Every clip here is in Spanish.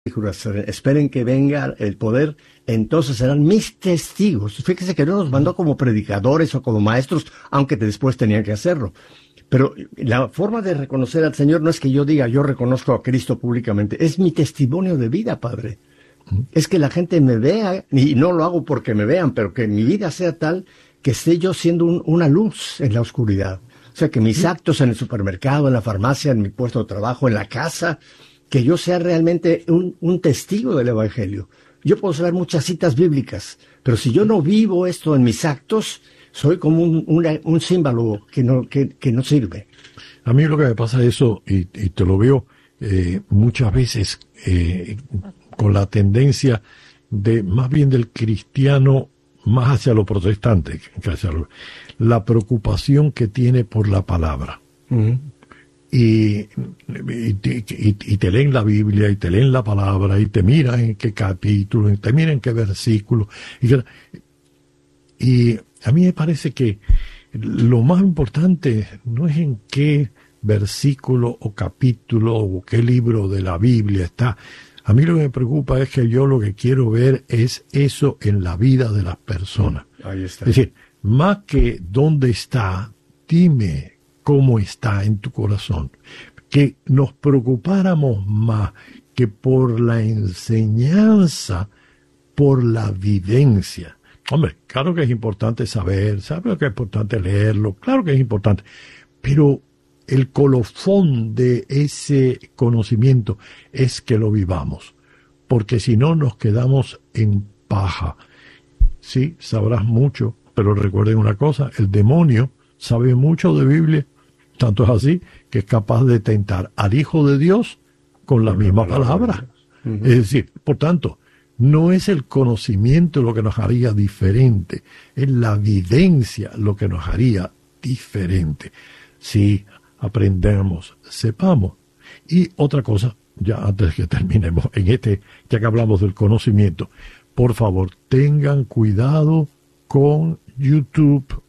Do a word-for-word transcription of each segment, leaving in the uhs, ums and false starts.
esperen que venga el poder, entonces serán mis testigos. Fíjese que no nos mandó como predicadores o como maestros, aunque después tenían que hacerlo. Pero la forma de reconocer al Señor no es que yo diga, yo reconozco a Cristo públicamente, es mi testimonio de vida, Padre. Es que la gente me vea, y no lo hago porque me vean, pero que mi vida sea tal que esté yo siendo un, una luz en la oscuridad. O sea, que mis actos en el supermercado, en la farmacia, en mi puesto de trabajo, en la casa, que yo sea realmente un, un testigo del Evangelio. Yo puedo saber muchas citas bíblicas, pero si yo no vivo esto en mis actos, soy como un, una, un símbolo que no, que, que no sirve. A mí lo que me pasa es eso, y, y te lo veo eh, muchas veces eh, con la tendencia de más bien del cristiano más hacia lo protestante, que hacia lo, la preocupación que tiene por la palabra. Uh-huh. Y, y, y, y te leen la Biblia, y te leen la palabra, y te miran en qué capítulo, y te miran en qué versículo. Y, y a mí me parece que lo más importante no es en qué versículo o capítulo o qué libro de la Biblia está. A mí lo que me preocupa es que yo lo que quiero ver es eso en la vida de las personas. Ahí está. Es decir, más que dónde está, dime cómo está en tu corazón. Que nos preocupáramos más que por la enseñanza, por la vivencia. Hombre, claro que es importante saber, sabe que es importante leerlo, claro que es importante, pero el colofón de ese conocimiento es que lo vivamos, porque si no nos quedamos en paja. Sí, sabrás mucho, pero recuerden una cosa, el demonio sabe mucho de Biblia, tanto es así que es capaz de tentar al Hijo de Dios con la misma palabra. Uh-huh. Es decir, por tanto, no es el conocimiento lo que nos haría diferente, es la vivencia lo que nos haría diferente. Sí, aprendamos, sepamos. Y otra cosa, ya antes que terminemos, en este, ya que hablamos del conocimiento, por favor, tengan cuidado con YouTube,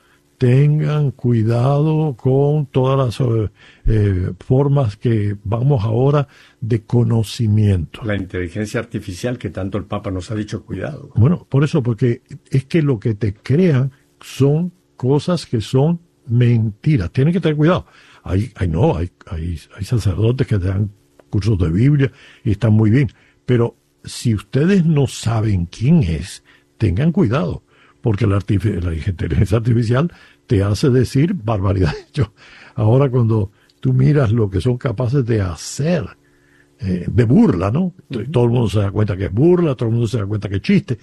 tengan cuidado con todas las eh, formas que vamos ahora de conocimiento. La inteligencia artificial que tanto el Papa nos ha dicho cuidado. Bueno, por eso, porque es que lo que te crean son cosas que son mentiras. Tienen que tener cuidado. Hay, hay no, hay, hay, hay sacerdotes que te dan cursos de Biblia y están muy bien. Pero si ustedes no saben quién es, tengan cuidado, porque la, artific- la inteligencia artificial te hace decir barbaridades. Yo, ahora cuando tú miras lo que son capaces de hacer, eh, de burla, ¿no? Uh-huh. Todo el mundo se da cuenta que es burla, todo el mundo se da cuenta que es chiste.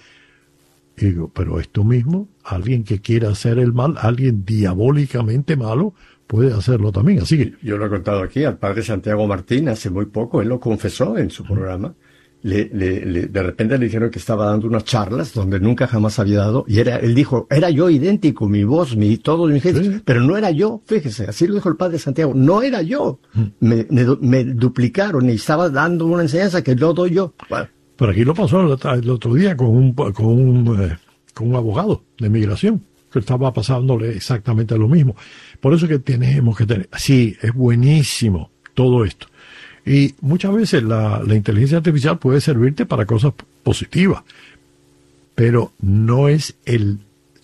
Y digo, pero esto mismo, alguien que quiera hacer el mal, alguien diabólicamente malo, puede hacerlo también. Así que yo lo he contado aquí al padre Santiago Martín hace muy poco, él lo confesó en su programa. Le, le, le, de repente le dijeron que estaba dando unas charlas donde nunca jamás había dado, y era, él dijo, era yo idéntico, mi voz, mi todo, mi gente, sí. Pero no era yo, fíjese, así lo dijo el padre Santiago, no era yo, mm. me, me, me duplicaron y estaba dando una enseñanza que no doy yo. Bueno. Pero aquí lo pasó el, el otro día con un, con un, eh, con un abogado de migración, que estaba pasándole exactamente lo mismo. Por eso que tenemos que tener, sí, es buenísimo todo esto. Y muchas veces la, la inteligencia artificial puede servirte para cosas positivas, pero no es el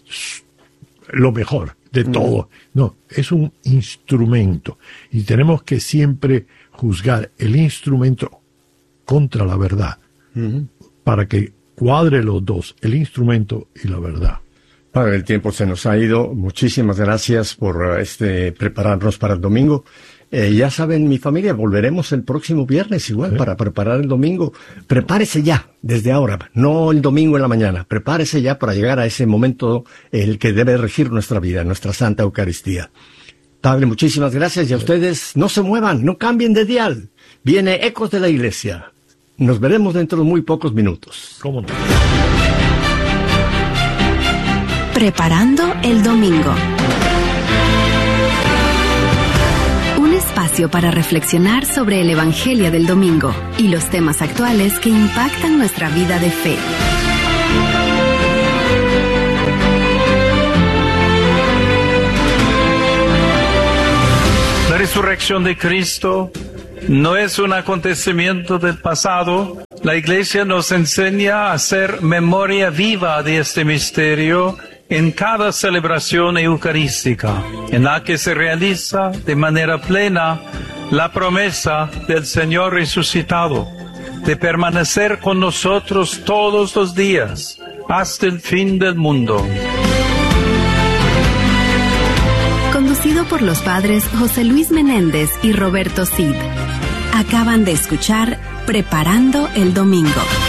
lo mejor de todo. No, es un instrumento. Y tenemos que siempre juzgar el instrumento contra la verdad, uh-huh. para que cuadre los dos, el instrumento y la verdad. Padre, el tiempo se nos ha ido. Muchísimas gracias por este prepararnos para el domingo. Eh, ya saben, mi familia, volveremos el próximo viernes igual, ¿sí? Para preparar el domingo. Prepárese ya, desde ahora, no el domingo en la mañana. Prepárese ya para llegar a ese momento el que debe regir nuestra vida, nuestra Santa Eucaristía. Padre, muchísimas gracias y a ustedes no se muevan, no cambien de dial. Viene Ecos de la Iglesia. Nos veremos dentro de muy pocos minutos. ¿Cómo no? Preparando el domingo. Un espacio para reflexionar sobre el Evangelio del domingo y los temas actuales que impactan nuestra vida de fe. La resurrección de Cristo No es un acontecimiento del pasado. La Iglesia nos enseña a hacer memoria viva de este misterio en cada celebración eucarística, en la que se realiza de manera plena la promesa del Señor resucitado, de permanecer con nosotros todos los días, hasta el fin del mundo. Conducido por los padres José Luis Menéndez y Roberto Cid. Acaban de escuchar Preparando el Domingo.